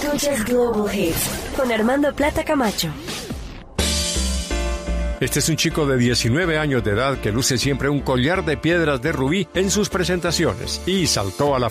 Escuchas Global Hits con Armando Plata Camacho. Este es un chico de 19 años de edad que luce siempre un collar de piedras de rubí en sus presentaciones y saltó a la